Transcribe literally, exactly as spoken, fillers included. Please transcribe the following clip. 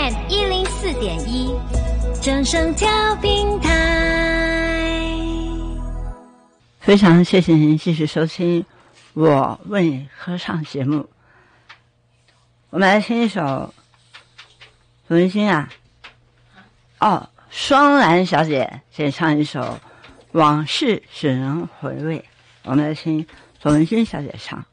M 一零四点一，正声调频台。 非常谢谢您继续收听我为你合唱节目。我们来听一首董云欣啊，哦，双兰小姐先唱一首《往事只能回味》。我们来听董云欣小姐唱。